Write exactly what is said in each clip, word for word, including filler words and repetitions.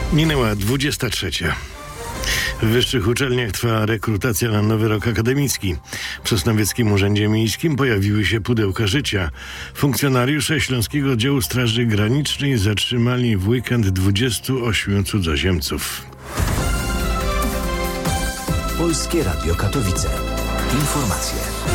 Minęła dwudziesta trzecia. W wyższych uczelniach trwa rekrutacja na nowy rok akademicki. W Sosnowieckim Urzędzie Miejskim pojawiły się pudełka życia. Funkcjonariusze Śląskiego Oddziału Straży Granicznej zatrzymali w weekend dwudziestu ośmiu cudzoziemców. Polskie Radio Katowice. Informacje.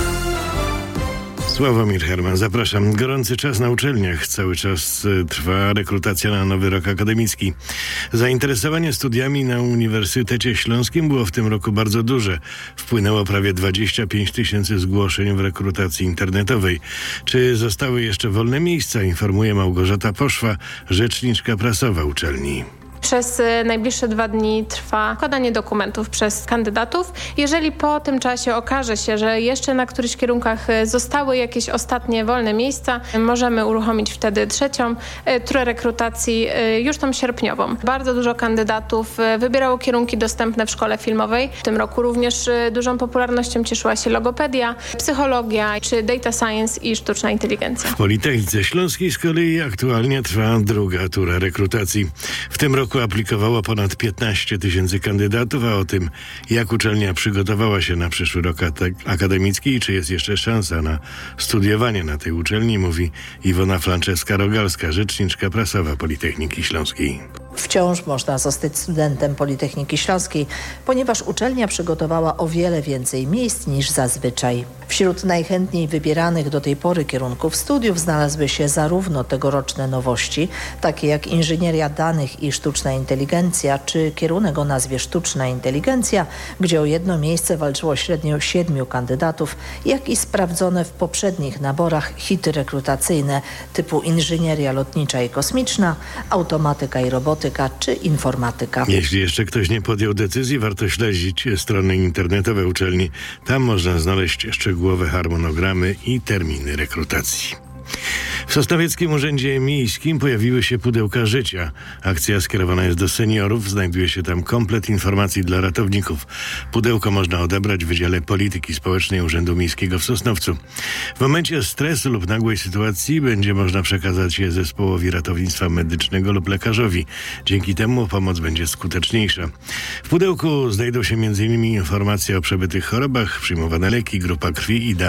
Sławomir Herman, zapraszam. Gorący czas na uczelniach. Cały czas trwa rekrutacja na nowy rok akademicki. Zainteresowanie studiami na Uniwersytecie Śląskim było w tym roku bardzo duże. Wpłynęło prawie dwadzieścia pięć tysięcy zgłoszeń w rekrutacji internetowej. Czy zostały jeszcze wolne miejsca? Informuje Małgorzata Poszwa, rzeczniczka prasowa uczelni. Przez najbliższe dwa dni trwa składanie dokumentów przez kandydatów. Jeżeli po tym czasie okaże się, że jeszcze na którychś kierunkach zostały jakieś ostatnie wolne miejsca, możemy uruchomić wtedy trzecią turę rekrutacji, już tą sierpniową. Bardzo dużo kandydatów wybierało kierunki dostępne w szkole filmowej. W tym roku również dużą popularnością cieszyła się logopedia, psychologia czy data science i sztuczna inteligencja. W Politechnice Śląskiej z kolei aktualnie trwa druga tura rekrutacji. W tym roku aplikowało ponad piętnaście tysięcy kandydatów, a o tym, jak uczelnia przygotowała się na przyszły rok akademicki i czy jest jeszcze szansa na studiowanie na tej uczelni, mówi Iwona Franceska-Rogalska, rzeczniczka prasowa Politechniki Śląskiej. Wciąż można zostać studentem Politechniki Śląskiej, ponieważ uczelnia przygotowała o wiele więcej miejsc niż zazwyczaj. Wśród najchętniej wybieranych do tej pory kierunków studiów znalazły się zarówno tegoroczne nowości, takie jak inżynieria danych i sztuczna inteligencja, czy kierunek o nazwie sztuczna inteligencja, gdzie o jedno miejsce walczyło średnio siedmiu kandydatów, jak i sprawdzone w poprzednich naborach hity rekrutacyjne typu inżynieria lotnicza i kosmiczna, automatyka i robotyka, czy informatyka. Jeśli jeszcze ktoś nie podjął decyzji, warto śledzić strony internetowe uczelni. Tam można znaleźć szczegółowe harmonogramy i terminy rekrutacji. W Sosnowieckim Urzędzie Miejskim pojawiły się pudełka życia. Akcja skierowana jest do seniorów. Znajduje się tam komplet informacji dla ratowników. Pudełko można odebrać w Wydziale Polityki Społecznej Urzędu Miejskiego w Sosnowcu. W momencie stresu lub nagłej sytuacji będzie można przekazać je zespołowi ratownictwa medycznego lub lekarzowi. Dzięki temu pomoc będzie skuteczniejsza. W pudełku znajdą się m.in. informacje o przebytych chorobach, przyjmowane leki, grupa krwi i dane